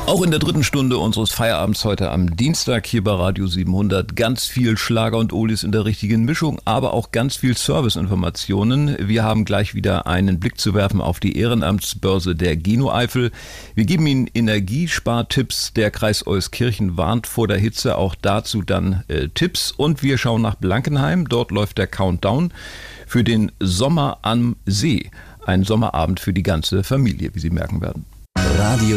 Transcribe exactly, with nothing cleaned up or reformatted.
Auch in der dritten Stunde unseres Feierabends heute am Dienstag hier bei Radio siebenhundert ganz viel Schlager und Oldies in der richtigen Mischung, aber auch ganz viel Serviceinformationen. Wir haben gleich wieder einen Blick zu werfen auf die Ehrenamtsbörse der Geno-Eifel. Wir geben Ihnen Energiespartipps. Der Kreis Euskirchen warnt vor der Hitze, auch dazu dann äh, Tipps. Und wir schauen nach Blankenheim. Dort läuft der Countdown für den Sommer am See. Ein Sommerabend für die ganze Familie, wie Sie merken werden. Radio